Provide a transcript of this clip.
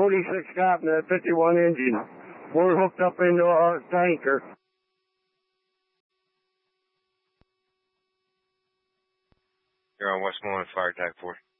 26 cop and that 51 engine. We're hooked up into a tanker. You're on Westmoreland Fire Attack Force.